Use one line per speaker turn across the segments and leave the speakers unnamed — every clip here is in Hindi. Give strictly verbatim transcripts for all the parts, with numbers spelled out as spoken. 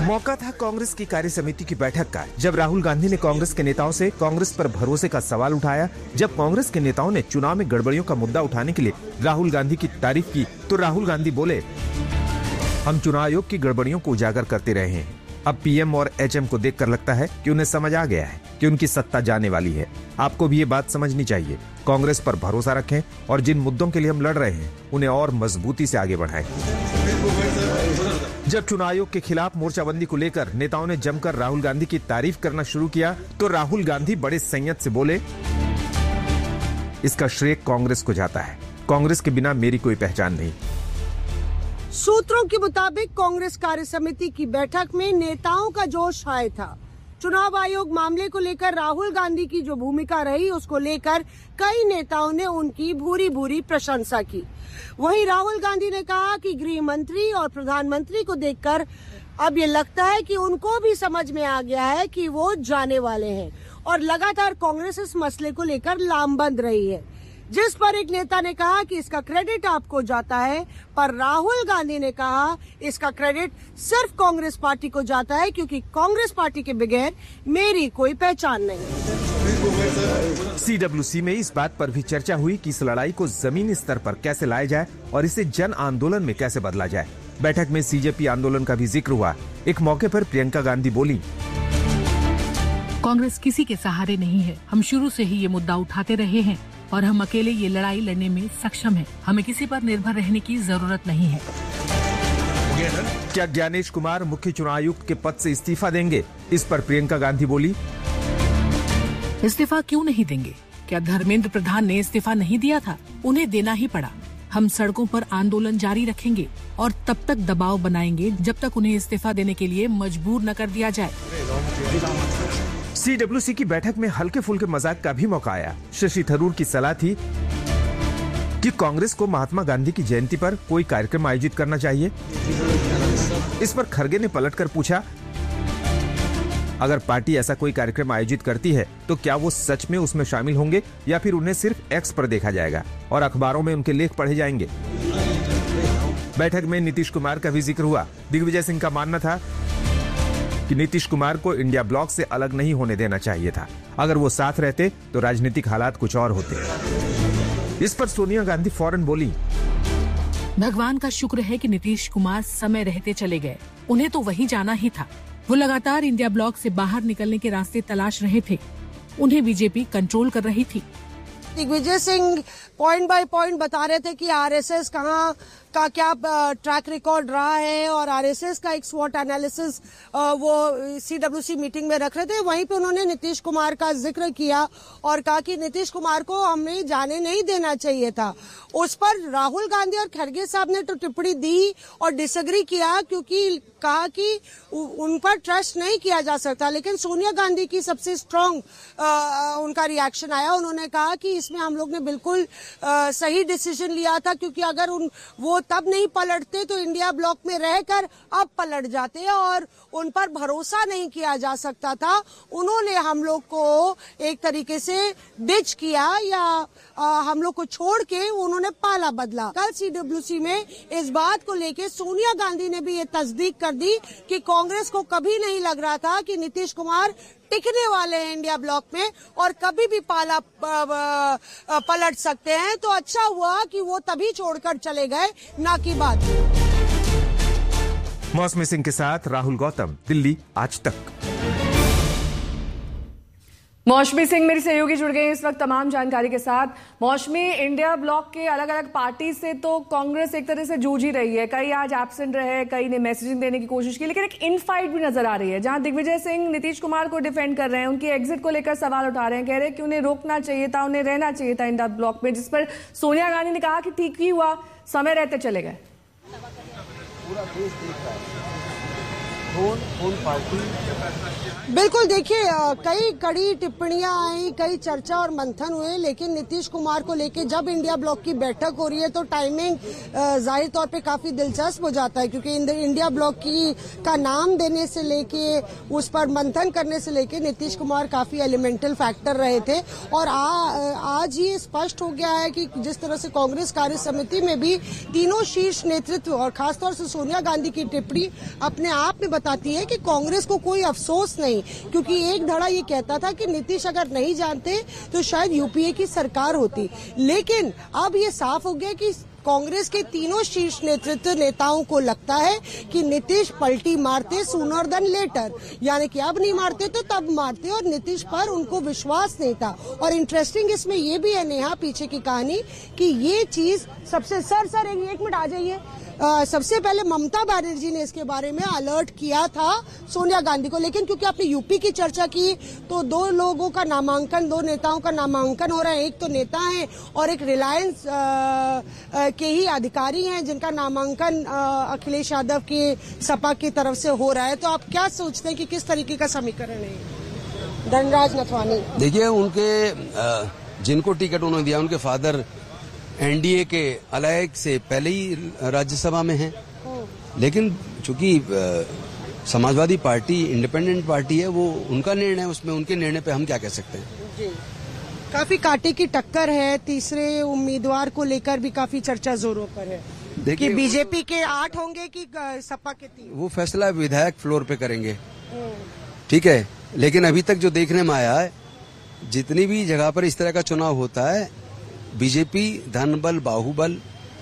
मौका था कांग्रेस की कार्य समिति की बैठक का, जब राहुल गांधी ने कांग्रेस के नेताओं से कांग्रेस पर भरोसे का सवाल उठाया। जब कांग्रेस के नेताओं ने चुनाव में गड़बड़ियों का मुद्दा उठाने के लिए राहुल गांधी की तारीफ की, तो राहुल गांधी बोले, हम चुनाव आयोग की गड़बड़ियों को उजागर करते रहे हैं। अब पीएम और एचएम को देखकर लगता है कि उन्हें समझ आ गया है कि उनकी सत्ता जाने वाली है। आपको भी ये बात समझनी चाहिए। कांग्रेस पर भरोसा रखें और जिन मुद्दों के लिए हम लड़ रहे हैं उन्हें और मजबूती से आगे बढ़ाएं। जब चुनाव आयोग के खिलाफ मोर्चाबंदी को लेकर नेताओं ने जमकर राहुल गांधी की तारीफ करना शुरू किया, तो राहुल गांधी बड़े संयत से बोले, इसका श्रेय कांग्रेस को जाता है। कांग्रेस के बिना मेरी कोई पहचान नहीं।
सूत्रों के मुताबिक कांग्रेस कार्य समिति की बैठक में नेताओं का जोश हाय था। चुनाव आयोग मामले को लेकर राहुल गांधी की जो भूमिका रही, उसको लेकर कई नेताओं ने उनकी भूरी भूरी प्रशंसा की। वहीं राहुल गांधी ने कहा कि गृह मंत्री और प्रधानमंत्री को देखकर अब ये लगता है कि उनको भी समझ में आ गया है कि वो जाने वाले हैं, और लगातार कांग्रेस इस मसले को लेकर लामबंद रही है। जिस पर एक नेता ने कहा कि इसका क्रेडिट आपको जाता है, पर राहुल गांधी ने कहा इसका क्रेडिट सिर्फ कांग्रेस पार्टी को जाता है, क्योंकि कांग्रेस पार्टी के बगैर मेरी कोई पहचान नहीं।
सीडब्ल्यूसी में इस बात पर भी चर्चा हुई कि इस लड़ाई को जमीनी स्तर पर कैसे लाया जाए और इसे जन आंदोलन में कैसे बदला जाए। बैठक में सीजेपी आंदोलन का भी जिक्र हुआ। एक मौके पर प्रियंका गांधी बोली,
कांग्रेस किसी के सहारे नहीं है। हम शुरू से ही ये मुद्दा उठाते रहे हैं और हम अकेले ये लड़ाई लड़ने में सक्षम हैं। हमें किसी पर निर्भर रहने की जरूरत नहीं है।
क्या ज्ञानेश कुमार मुख्य चुनाव आयुक्त के पद से इस्तीफा देंगे? इस पर प्रियंका गांधी बोली,
इस्तीफा क्यों नहीं देंगे? क्या धर्मेंद्र प्रधान ने इस्तीफा नहीं दिया था? उन्हें देना ही पड़ा। हम सड़कों पर आंदोलन जारी रखेंगे और तब तक दबाव बनाएंगे जब तक उन्हें इस्तीफा देने के लिए मजबूर न कर दिया जाए।
सीडब्ल्यूसी की बैठक में हल्के फुल्के मजाक का भी मौका आया। शशि थरूर की सलाह थी कि कांग्रेस को महात्मा गांधी की जयंती पर कोई कार्यक्रम आयोजित करना चाहिए। इस पर खरगे ने पलटकर पूछा, अगर पार्टी ऐसा कोई कार्यक्रम आयोजित करती है तो क्या वो सच में उसमें शामिल होंगे या फिर उन्हें सिर्फ एक्स पर देखा जाएगा और अखबारों में उनके लेख पढ़े जाएंगे? बैठक में नीतीश कुमार का भी जिक्र हुआ। दिग्विजय सिंह का मानना था कि नीतीश कुमार को इंडिया ब्लॉक से अलग नहीं होने देना चाहिए था। अगर वो साथ रहते तो राजनीतिक हालात कुछ और होते। इस पर सोनिया गांधी फौरन बोली,
भगवान का शुक्र है कि नीतीश कुमार समय रहते चले गए। उन्हें तो वहीं जाना ही था। वो लगातार इंडिया ब्लॉक से बाहर निकलने के रास्ते तलाश रहे थे। उन्हें बीजेपी कंट्रोल कर रही थी।
Digvijay Singh point by point बता रहे थे कि आरएसएस कहाँ का क्या ट्रैक रिकॉर्ड रहा है, और आरएसएस का एक स्वॉट एनालिसिस वो सीडब्ल्यूसी मीटिंग में रख रहे थे। वहीं पे उन्होंने नीतीश कुमार का जिक्र किया और कहा कि नीतीश कुमार को हमें जाने नहीं देना चाहिए था। उस पर राहुल गांधी और खरगे साहब ने तो टिप्पणी दी और डिसएग्री किया, क्योंकि कहा कि उन पर ट्रस्ट नहीं किया जा सकता। लेकिन सोनिया गांधी की सबसे स्ट्रांग उनका रिएक्शन आया। उन्होंने कहा कि इसमें हम लोग ने बिल्कुल आ, सही डिसीजन लिया था, क्योंकि अगर उन वो तब नहीं पलटते तो इंडिया ब्लॉक में रहकर अब पलट जाते और उन पर भरोसा नहीं किया जा सकता था। उन्होंने हम लोग को एक तरीके से डिच किया या आ, हम लोग को छोड़ के उन्होंने पाला बदला। कल सीडब्ल्यूसी में इस बात को लेके सोनिया गांधी ने भी ये तस्दीक कर दी कि कांग्रेस को कभी नहीं लग रहा था कि नीतीश कुमार टिकने वाले हैं इंडिया ब्लॉक में और कभी भी पाला पलट सकते हैं। तो अच्छा हुआ कि वो तभी छोड़कर चले गए, ना कि बात।
मौसमी सिंह के साथ राहुल गौतम, दिल्ली आज तक।
मौसमी सिंह मेरी सहयोगी जुड़ गई इस वक्त तमाम जानकारी के साथ। मौसमी, इंडिया ब्लॉक के अलग अलग पार्टी से तो कांग्रेस एक तरह से जूझ ही रही है। कई आज एब्सेंट रहे, कई ने मैसेजिंग देने की कोशिश की, लेकिन एक इनफाइट भी नजर आ रही है जहां दिग्विजय सिंह नीतीश कुमार को डिफेंड कर रहे हैं, उनकी एग्जिट को लेकर सवाल उठा रहे हैं, कह रहे हैं कि उन्हें रोकना चाहिए था, उन्हें रहना चाहिए था इंडिया ब्लॉक में, जिस पर सोनिया गांधी ने कहा कि ठीक ही हुआ, समय रहते चले गए।
पूरा देश देख रहा है कौन कौन पार्टी।
बिल्कुल, देखिए कई कड़ी टिप्पणियां आई, कई चर्चा और मंथन हुए, लेकिन नीतीश कुमार को लेके जब इंडिया ब्लॉक की बैठक हो रही है तो टाइमिंग जाहिर तौर पे काफी दिलचस्प हो जाता है, क्योंकि इंडिया ब्लॉक की का नाम देने से लेके उस पर मंथन करने से लेके नीतीश कुमार काफी एलिमेंटल फैक्टर रहे थे। और आ, आज ये स्पष्ट हो गया है कि जिस तरह से कांग्रेस कार्य समिति में भी तीनों शीर्ष नेतृत्व और खासतौर से सोनिया गांधी की टिप्पणी अपने आप में बताती है कि कांग्रेस को कोई अफसोस नहीं, क्योंकि एक धड़ा ये कहता था कि नीतीश अगर नहीं जानते तो शायद यूपीए की सरकार होती, लेकिन अब ये साफ हो गया कि कांग्रेस के तीनों शीर्ष नेतृत्व नेताओं को लगता है कि नीतीश पलटी मारते सूनर देन लेटर, यानी कि अब नहीं मारते तो तब मारते, और नीतीश पर उनको विश्वास नहीं था। और इंटरेस्टिंग इसमें ये भी है नेहा, पीछे की कहानी, कि ये चीज सबसे सर सर एक, एक मिनट आ जाइए। आ, सबसे पहले ममता बनर्जी ने इसके बारे में अलर्ट किया था सोनिया गांधी को, लेकिन क्योंकि आपने यूपी की चर्चा की तो दो लोगों का नामांकन, दो नेताओं का नामांकन हो रहा है। एक तो नेता है और एक रिलायंस के ही अधिकारी हैं जिनका नामांकन अखिलेश यादव के सपा की तरफ से हो रहा है। तो आप क्या सोचते हैं कि किस तरीके का समीकरण है? धनराज नथवानी, देखिए
उनके जिनको टिकट उन्होंने दिया उनके फादर एनडीए के अलायक से पहले ही राज्यसभा में हैं, लेकिन चूंकि समाजवादी पार्टी इंडिपेंडेंट पार्टी है, वो उनका निर्णय, उसमें उनके निर्णय पे हम क्या कह सकते हैं। जी।
काफी कांटे की टक्कर है, तीसरे उम्मीदवार को लेकर भी काफी चर्चा जोरों पर है। देखिए बीजेपी के आठ होंगे कि सपा के तीन,
वो फैसला विधायक फ्लोर पे करेंगे, ठीक है। लेकिन अभी तक जो देखने में आया है, जितनी भी जगह पर इस तरह का चुनाव होता है, बीजेपी धन बल, बाहुबल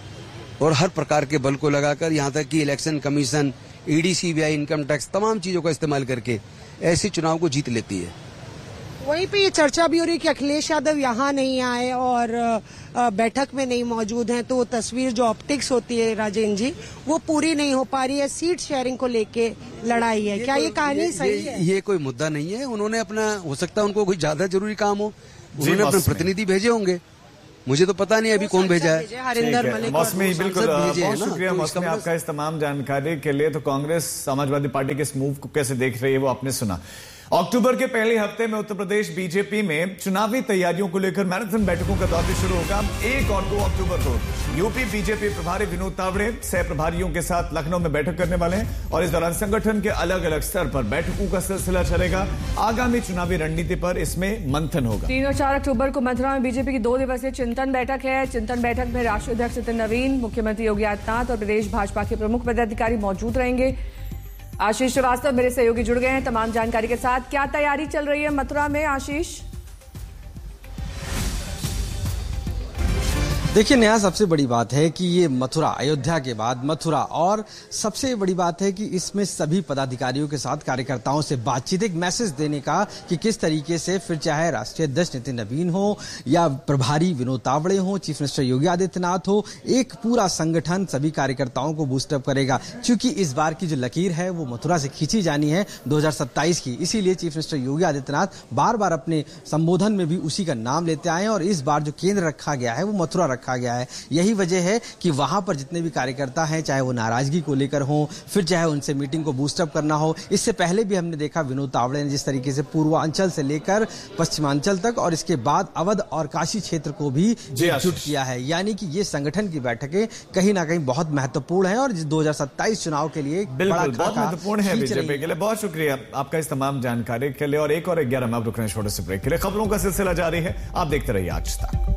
और हर प्रकार के बल को लगाकर, यहाँ तक कि election commission, ED, CBI, income tax, तमाम चीजों का इस्तेमाल करके ऐसे चुनाव को जीत लेती है।
वहीं पे ये चर्चा भी हो रही है कि अखिलेश यादव यहाँ नहीं आए और बैठक में नहीं मौजूद हैं, तो वो तस्वीर जो ऑप्टिक्स होती है राजेंद्र जी, वो पूरी नहीं हो पा रही है। सीट शेयरिंग को लेके लड़ाई है, क्या ये कहानी ये, सही
ये,
है?
ये कोई मुद्दा नहीं है। उन्होंने अपना, हो सकता है उनको कोई ज्यादा जरूरी काम हो, उन्होंने अपने प्रतिनिधि भेजे होंगे, मुझे तो पता नहीं अभी कौन भेजा है।
हरिंदर मलिक,
मौसमी, बिल्कुल बहुत शुक्रिया मौसमी आपका इस तमाम जानकारी के लिए। तो कांग्रेस समाजवादी पार्टी के इस मूव को कैसे देख रही है वो आपने सुना। अक्टूबर के पहले हफ्ते में उत्तर प्रदेश बीजेपी में चुनावी तैयारियों को लेकर मैराथन बैठकों का दौर भी शुरू होगा। एक और दो अक्टूबर को यूपी बीजेपी प्रभारी विनोद तावड़े सह प्रभारियों के साथ लखनऊ में बैठक करने वाले हैं और इस दौरान संगठन के अलग अलग स्तर पर बैठकों का सिलसिला चलेगा। आगामी चुनावी रणनीति पर इसमें मंथन होगा।
तीन और चार अक्टूबर को मथुरा में बीजेपी की दो दिवसीय चिंतन बैठक है। चिंतन बैठक में राष्ट्रीय अध्यक्ष नितिन नवीन, मुख्यमंत्री योगी आदित्यनाथ और प्रदेश भाजपा के प्रमुख पदाधिकारी मौजूद रहेंगे। आशीष श्रीवास्तव मेरे सहयोगी जुड़ गए हैं तमाम जानकारी के साथ। क्या तैयारी चल रही है मथुरा में, आशीष?
देखिए नेहा, सबसे बड़ी बात है कि ये मथुरा, अयोध्या के बाद मथुरा, और सबसे बड़ी बात है कि इसमें सभी पदाधिकारियों के साथ कार्यकर्ताओं से बातचीत, एक मैसेज देने का कि किस तरीके से फिर चाहे राष्ट्रीय अध्यक्ष नितिन नवीन हो या प्रभारी विनोद तावड़े हो, चीफ मिनिस्टर योगी आदित्यनाथ हो, एक पूरा संगठन सभी कार्यकर्ताओं को बूस्टअप करेगा। क्योंकि इस बार की जो लकीर है वो मथुरा से खींची जानी है दो हजार सत्ताईस की, इसीलिए चीफ मिनिस्टर योगी आदित्यनाथ बार बार अपने संबोधन में भी उसी का नाम लेते आए और इस बार जो केंद्र रखा गया है वो मथुरा रखा गया है। यही वजह है कि वहां पर जितने भी कार्यकर्ता हैं, चाहे वो नाराजगी को लेकर हो, फिर चाहे उनसे मीटिंग को बूस्टअप करना हो, इससे पहले भी हमने देखा विनोद तावड़े ने जिस तरीके से पूर्वांचल से लेकर पश्चिमांचल तक और इसके बाद अवध और काशी क्षेत्र को भी एकजुट किया है। यानी कि ये संगठन की बैठकें कहीं ना कहीं बहुत महत्वपूर्ण है और दो हजार सत्ताईस चुनाव के लिए
बिल्कुल बहुत महत्वपूर्ण है बीजेपी के लिए। बहुत शुक्रिया आपका इस तमाम जानकारी के लिए। और एक और ग्यारह में आप रुक रहे हैं छोटे से ब्रेक के लिए। खबरों का सिलसिला जारी है, आप देखते रहिए आज तक।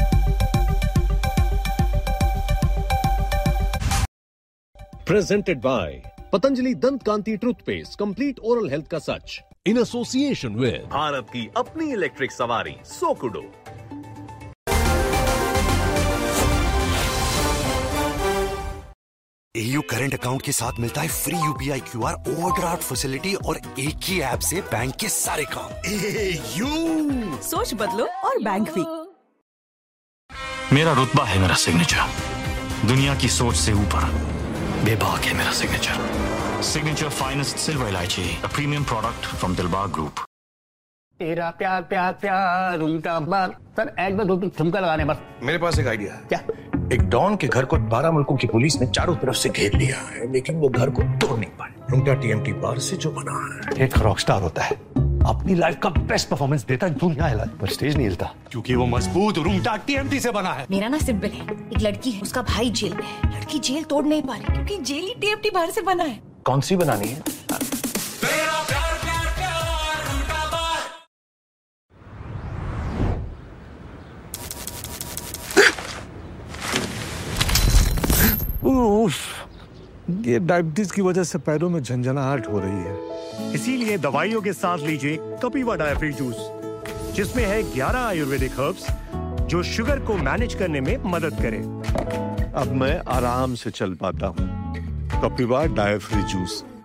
Presented by Patanjali Dant Kanti Toothpaste, Complete Oral Health का सच, in association with
भारत की अपनी इलेक्ट्रिक सवारी सोकुडो।
एयू करंट अकाउंट के साथ मिलता है free UPI QR, overdraft facility और एक ही ऐप से बैंक के सारे काम। एयू,
सोच बदलो और बैंक भी।
मेरा रुतबा है मेरा सिग्नेचर, दुनिया की सोच से ऊपर बेबाक है मेरा सिग्नेचर। सिग्नेचर फाइनेस्ट सिल्वर इलायची, a premium product from Dilbag group.
तेरा प्यार प्यार प्यार उनका बार। सर एक बार दो ठुमका लगाने बस।
मेरे पास एक आइडिया है।
क्या?
एक डॉन के घर को बारह मुल्कों की पुलिस ने चारों तरफ से घेर लिया है, लेकिन वो घर को तोड़ नहीं पाए। रुंगटा टीएमटी बार से जो बना है,
एक रॉकस्टार होता है, अपनी लाइफ का बेस्ट परफॉर्मेंस देता है, दुनिया हिला पर स्टेज नहीं हिलता, क्योंकि वो मजबूत रुंगटा टीएमटी से बना है।
मेरा ना सिंपल है, एक लड़की है, उसका भाई जेल में है, लड़की जेल तोड़ नहीं पा रही क्योंकि जेल ही टीएमटी बाहर से बना है।
कौन सी बनानी है?
ये डायबिटीज की वजह से पैरों में झंझनाहट हो रही है।
इसीलिए दवाइयों के साथ लीजिए कपिवा डायफ्री जूस, जिसमें है ग्यारह आयुर्वेदिक हर्ब्स जो शुगर को मैनेज करने में मदद करे।
अब मैं आराम से चल पाता हूँ। कपिवा डायफ्री जूस।